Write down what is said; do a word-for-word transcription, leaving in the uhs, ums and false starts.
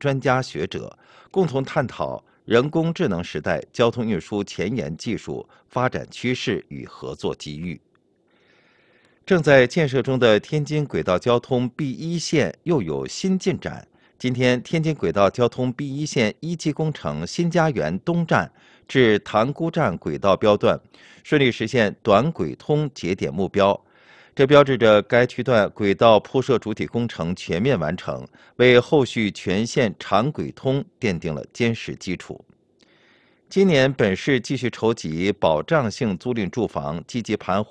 专家学者，共同探讨人工智能时代交通运输前沿技术发展趋势与合作机遇。正在建设中的天津轨道交通 B 一 线又有新进展。今天，天津轨道交通 B 一 线一期工程新家园东站至塘沽站轨道标段顺利实现短轨通节点目标，这标志着该区段轨道铺设主体工程全面完成，为后续全线长轨通奠定了坚实基础。今年本市继续筹集保障性租赁住房，积极盘活